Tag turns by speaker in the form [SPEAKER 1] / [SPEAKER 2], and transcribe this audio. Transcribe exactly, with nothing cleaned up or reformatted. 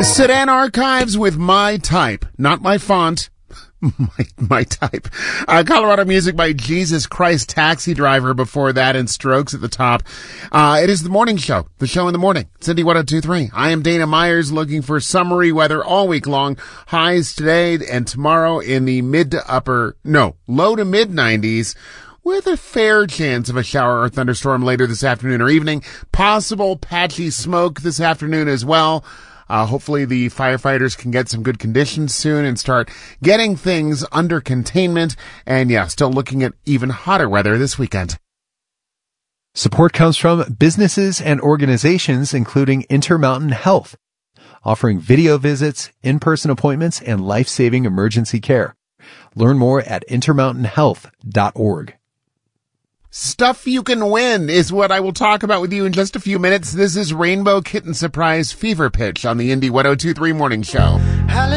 [SPEAKER 1] Sedan Archives with My Type, not my font. My, my type. Uh, Colorado music by Jesus Christ Taxi Driver before that, and Strokes at the top. Uh, it is the morning show, the show in the morning. Cindy one oh two point three. I am Dana Myers, looking for summery weather all week long. Highs today and tomorrow in the mid to upper, no, low to mid nineties. With a fair chance of a shower or thunderstorm later this afternoon or evening. Possible patchy smoke this afternoon as well. Uh, hopefully the firefighters can get some good conditions soon and start getting things under containment. And yeah, still looking at even hotter weather this weekend.
[SPEAKER 2] Support comes from businesses and organizations, including Intermountain Health, offering video visits, in-person appointments, and life-saving emergency care. Learn more at intermountain health dot org.
[SPEAKER 1] Stuff you can win is what I will talk about with you in just a few minutes. This is Rainbow Kitten Surprise Fever Pitch on the Indy one oh two point three Morning Show.